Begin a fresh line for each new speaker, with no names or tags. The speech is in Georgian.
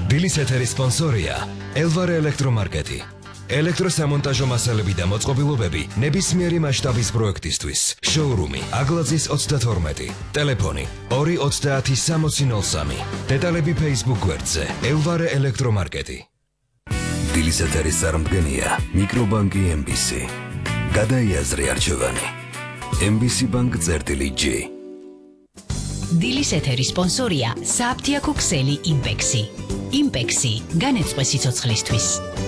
დილის ეთერის სპონსორია ელვარე ელექტრომარკეტი. ელექტროსამონტაჟო მასალები და მოწყობილობები ნებისმიერი მასშტაბის პროექტისთვის. შოურუმი აგლაძის 32. ტელეფონი 230 დეტალები Facebook გვერდზე ელვარე ელექტრომარკეტი. დილის ეთერის წარმდგენია მიკრობანკი MBC. გადაიაზრე არჩევანი. MBC Bank წერტილი-G.
დილის ეთერის სპონსორია საფთიაქო ქსელი იმპექსი. იმპექსი განეწყვე სიცოცხლისთვის.